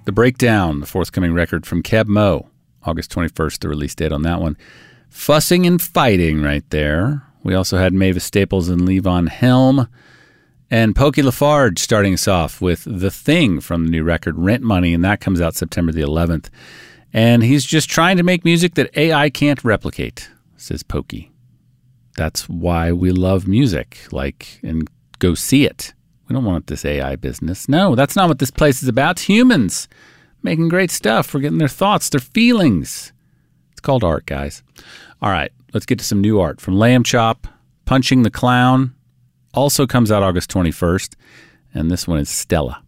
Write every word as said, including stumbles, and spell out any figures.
The Breakdown, the forthcoming record from Keb Mo. August twenty-first, the release date on that one. Fussing and Fighting right there. We also had Mavis Staples and Levon Helm. And Pokey LaFarge starting us off with The Thing from the new record, Rent Money, and that comes out September the eleventh. And he's just trying to make music that A I can't replicate, says Pokey. That's why we love music, like, and go see it. We don't want this A I business. No, that's not what this place is about. It's humans making great stuff. We're getting their thoughts, their feelings. It's called art, guys. All right, let's get to some new art from Lamb Chop. Punching the Clown also comes out August twenty-first, and this one is Stella.